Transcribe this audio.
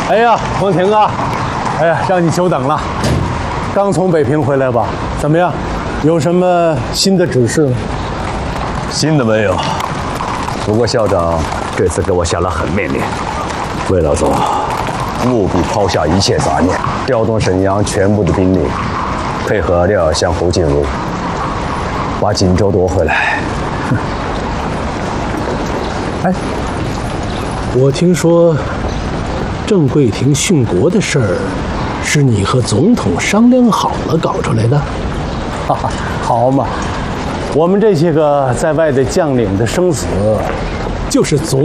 哎呀，冯婷啊，哎呀，让你久等了。刚从北平回来吧？怎么样？有什么新的指示吗？ 新的没有。不过校长这次给我下了狠命令，魏老总，务必抛下一切杂念，调动沈阳全部的兵力，配合廖耀湘、侯静茹，把锦州夺回来。 哎，我听说郑桂亭殉国的事儿，是你和总统商量好了搞出来的？哈哈，好嘛，我们这些个在外的将领的生死，就是总